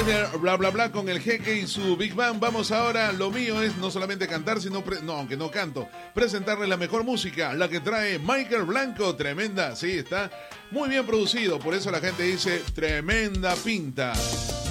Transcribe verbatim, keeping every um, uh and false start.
viene bla bla bla con el Jeque y su Big Bang. Vamos ahora, lo mío es no solamente cantar, sino, pre- no, aunque no canto, presentarle la mejor música, la que trae Michael Blanco, tremenda, sí, está muy bien producido, por eso la gente dice tremenda pinta.